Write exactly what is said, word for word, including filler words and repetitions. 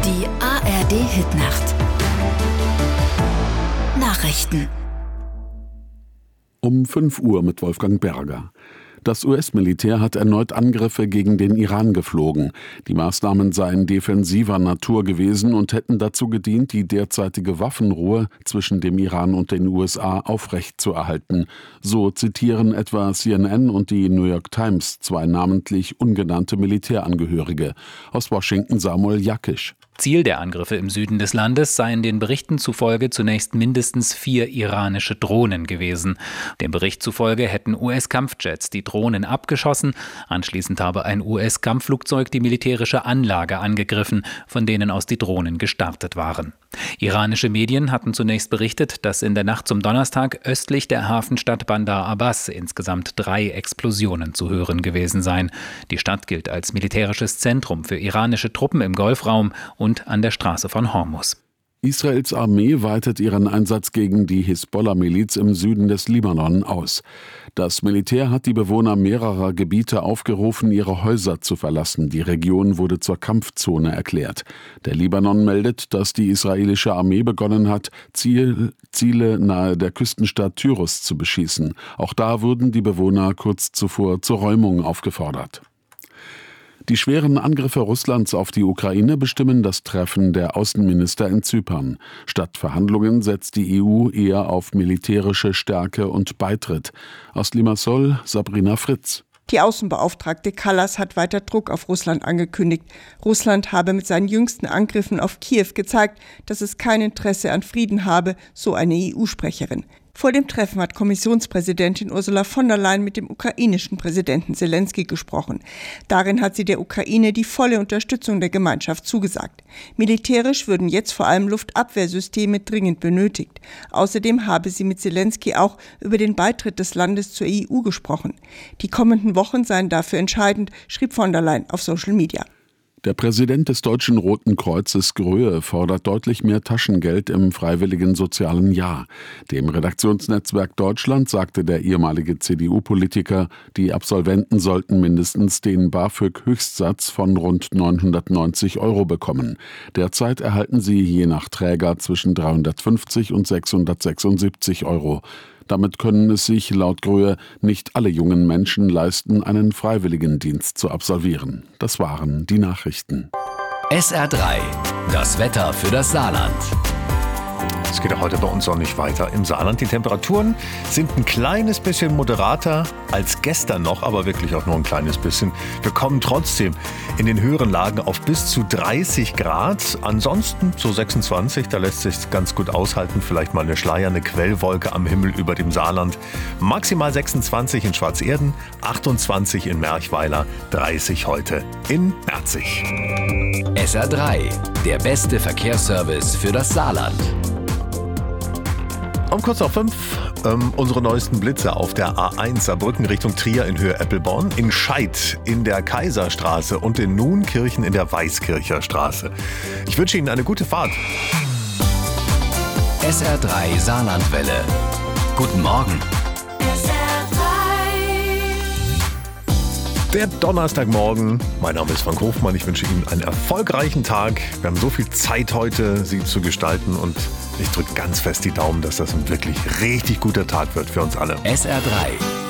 Die A R D-Hitnacht. Nachrichten. Um fünf Uhr mit Wolfgang Berger. Das U S-Militär hat erneut Angriffe gegen den Iran geflogen. Die Maßnahmen seien defensiver Natur gewesen und hätten dazu gedient, die derzeitige Waffenruhe zwischen dem Iran und den U S A aufrechtzuerhalten. So zitieren etwa C N N und die New York Times zwei namentlich ungenannte Militärangehörige. Aus Washington Samuel Jakisch. Ziel der Angriffe im Süden des Landes seien den Berichten zufolge zunächst mindestens vier iranische Drohnen gewesen. Dem Bericht zufolge hätten U S-Kampfjets die Drohnen abgeschossen. Anschließend habe ein U S-Kampfflugzeug die militärische Anlage angegriffen, von denen aus die Drohnen gestartet waren. Iranische Medien hatten zunächst berichtet, dass in der Nacht zum Donnerstag östlich der Hafenstadt Bandar Abbas insgesamt drei Explosionen zu hören gewesen seien. Die Stadt gilt als militärisches Zentrum für iranische Truppen im Golfraum und an der Straße von Hormuz. Israels Armee weitet ihren Einsatz gegen die Hisbollah-Miliz im Süden des Libanon aus. Das Militär hat die Bewohner mehrerer Gebiete aufgerufen, ihre Häuser zu verlassen. Die Region wurde zur Kampfzone erklärt. Der Libanon meldet, dass die israelische Armee begonnen hat, Ziel, Ziele nahe der Küstenstadt Tyrus zu beschießen. Auch da wurden die Bewohner kurz zuvor zur Räumung aufgefordert. Die schweren Angriffe Russlands auf die Ukraine bestimmen das Treffen der Außenminister in Zypern. Statt Verhandlungen setzt die E U eher auf militärische Stärke und Beitritt. Aus Limassol Sabrina Fritz. Die Außenbeauftragte Kallas hat weiter Druck auf Russland angekündigt. Russland habe mit seinen jüngsten Angriffen auf Kiew gezeigt, dass es kein Interesse an Frieden habe, so eine E U-Sprecherin. Vor dem Treffen hat Kommissionspräsidentin Ursula von der Leyen mit dem ukrainischen Präsidenten Selenskyj gesprochen. Darin hat sie der Ukraine die volle Unterstützung der Gemeinschaft zugesagt. Militärisch würden jetzt vor allem Luftabwehrsysteme dringend benötigt. Außerdem habe sie mit Selenskyj auch über den Beitritt des Landes zur E U gesprochen. Die kommenden Wochen seien dafür entscheidend, schrieb von der Leyen auf Social Media. Der Präsident des Deutschen Roten Kreuzes Gröhe fordert deutlich mehr Taschengeld im freiwilligen sozialen Jahr. Dem Redaktionsnetzwerk Deutschland sagte der ehemalige C D U-Politiker, die Absolventen sollten mindestens den BAföG-Höchstsatz von rund neunhundertneunzig Euro bekommen. Derzeit erhalten sie je nach Träger zwischen dreihundertfünfzig und sechshundertsechsundsiebzig Euro. Damit können es sich laut Gröhe nicht alle jungen Menschen leisten, einen Freiwilligendienst zu absolvieren. Das waren die Nachrichten. S R drei, das Wetter für das Saarland. Es geht auch heute bei uns sonnig weiter im Saarland. Die Temperaturen sind ein kleines bisschen moderater als gestern noch, aber wirklich auch nur ein kleines bisschen. Wir kommen trotzdem in den höheren Lagen auf bis zu dreißig Grad. Ansonsten so sechsundzwanzig, da lässt sich ganz gut aushalten. Vielleicht mal eine schleiernde Quellwolke am Himmel über dem Saarland. Maximal sechsundzwanzig in Schwarzerden, achtundzwanzig in Merchweiler, dreißig heute in Merzig. S R drei, der beste Verkehrsservice für das Saarland. Um kurz nach fünf ähm, unsere neuesten Blitze auf der A eins Saarbrücken Richtung Trier in Höhe Eppelborn, in Scheid in der Kaiserstraße und in Nuenkirchen in der Weißkircher Straße. Ich wünsche Ihnen eine gute Fahrt. S R drei Saarlandwelle. Guten Morgen. Der Donnerstagmorgen. Mein Name ist Frank Hofmann. Ich wünsche Ihnen einen erfolgreichen Tag. Wir haben so viel Zeit heute, Sie zu gestalten. Und ich drücke ganz fest die Daumen, dass das ein wirklich richtig guter Tag wird für uns alle. S R drei.